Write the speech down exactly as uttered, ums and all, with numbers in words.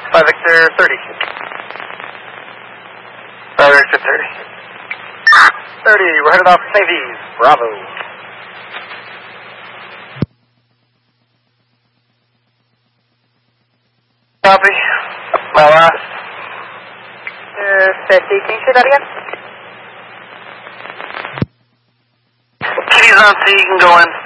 five Victor thirty. five Victor thirty. thirty, we're headed off Navies. Bravo. Copy. My last. Uh, fifty, can you say that again? Kitty's on C, you can go in.